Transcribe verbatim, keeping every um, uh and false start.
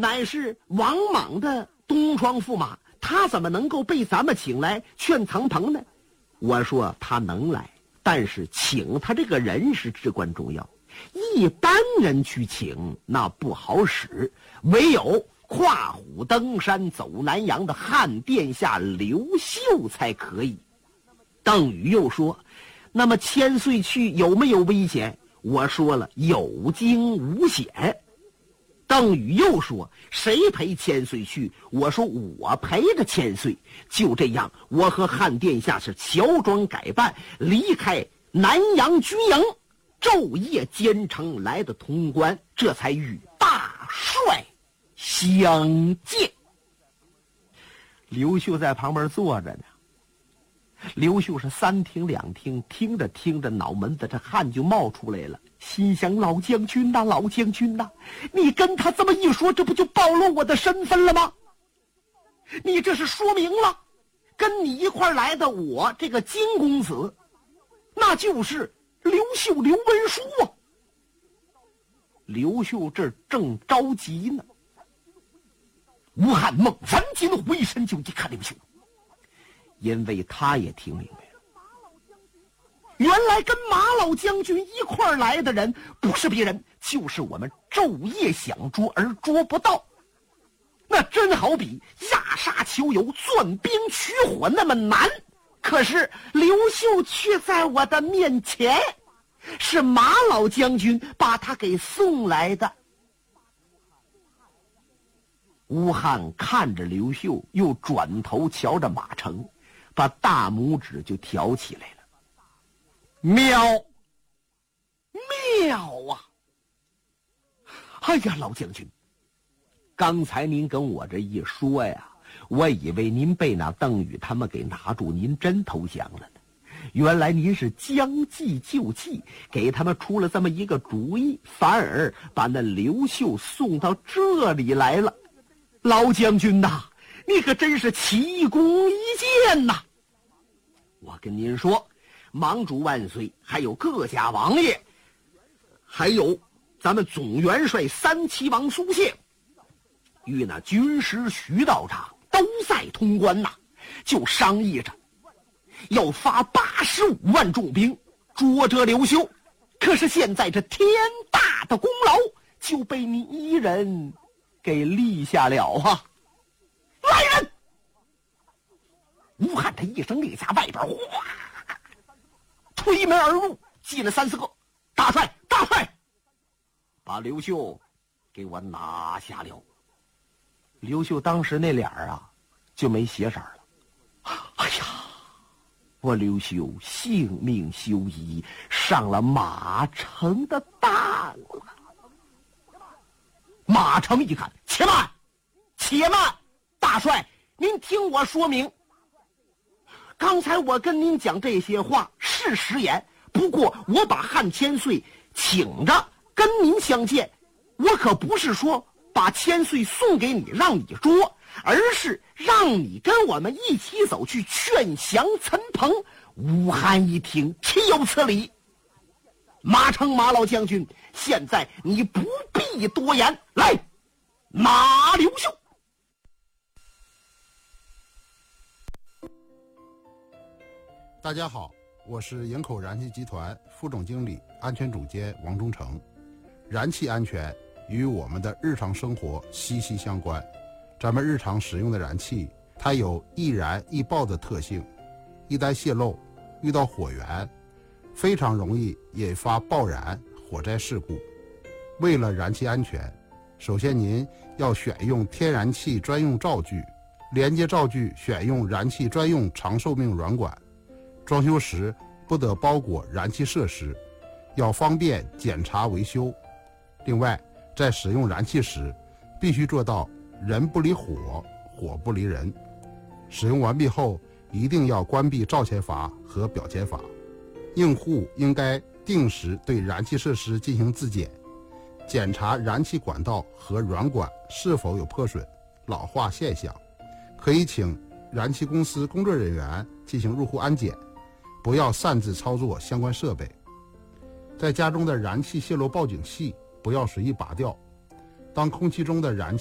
乃是王莽的东窗驸马，他怎么能够被咱们请来劝藏鹏呢？我说他能来，但是请他这个人是至关重要，一般人去请那不好使，唯有跨虎登山走南阳的汉殿下刘秀才可以。邓禹又说，那么千岁去有没有危险？我说了，有惊无险。邓禹又说，谁陪千岁去？我说我陪着千岁。就这样，我和汉殿下是乔装改扮，离开南阳军营，昼夜兼程来的潼关，这才与大帅相见。刘秀在旁边坐着呢。刘秀是三听两听，听着听着，脑门子这汗就冒出来了，心想：老将军呐，老将军呐，你跟他这么一说，这不就暴露我的身份了吗？你这是说明了，跟你一块来的我这个金公子，那就是刘秀刘文书啊。刘秀这正着急呢，吴汉猛然间回身就一看刘秀，因为他也听明白了，原来跟马老将军一块儿来的人不是别人，就是我们昼夜想捉而捉不到。那真好比压沙求油、钻冰取火那么难，可是刘秀却在我的面前，是马老将军把他给送来的。吴汉看着刘秀，又转头瞧着马成，把大拇指就挑起来了。妙妙啊！哎呀，老将军，刚才您跟我这一说呀，我以为您被那邓禹他们给拿住，您真投降了呢。原来您是将计就计，给他们出了这么一个主意，反而把那刘秀送到这里来了。老将军呐，你可真是奇功一件呐！我跟您说，盟主万岁，还有各家王爷，还有咱们总元帅三齐王苏谢与那军师徐道长都在潼关呐，就商议着要发八十五万重兵捉这刘秀。可是现在这天大的功劳就被你一人给立下了啊！来人！吴汉他一声令下，外边哗推门而入，进了三四个。大帅，大帅，把刘秀给我拿下了。刘秀当时那脸啊就没血色了。哎呀，我刘秀性命休矣，上了马成的当了。马成一看，且慢，且慢，大帅，您听我说明。刚才我跟您讲这些话是实言，不过我把汉千岁请着跟您相见，我可不是说把千岁送给你让你捉，而是让你跟我们一起走去劝降陈鹏。吴汉一听，岂有此理！马成马老将军，现在你不必多言，来拿刘秀。 大家好，我是营口燃气集团副总经理、安全总监王忠诚。燃气安全与我们的日常生活息息相关。咱们日常使用的燃气，它有易燃易爆的特性，一旦泄漏，遇到火源，非常容易引发爆燃、火灾事故。为了燃气安全，首先您要选用天然气专用灶具，连接灶具选用燃气专用长寿命软管。装修时不得包裹燃气设施，要方便检查维修。另外，在使用燃气时，必须做到人不离火，火不离人。使用完毕后，一定要关闭灶前阀和表前阀。用户应该定时对燃气设施进行自检，检查燃气管道和软管是否有破损、老化现象。可以请燃气公司工作人员进行入户安检，不要擅自操作相关设备。在家中的燃气泄漏报警器不要随意拔掉，当空气中的燃气